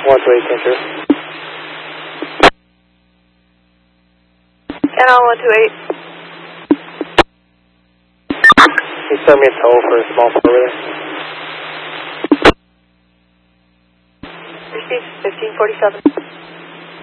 128, Cancer. Canon 128. Can you send me a tow for a small floor over there? Received 1547.